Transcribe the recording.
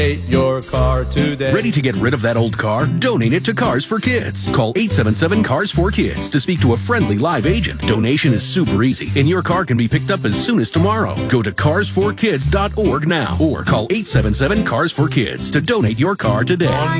your car today. Ready to get rid of that old car? Donate it to Cars for Kids. Call 877-CARS-4-KIDS to speak to a friendly live agent. Donation is super easy, and your car can be picked up as soon as tomorrow. Go to carsforkids.org now or call 877-CARS-4-KIDS to donate your car today.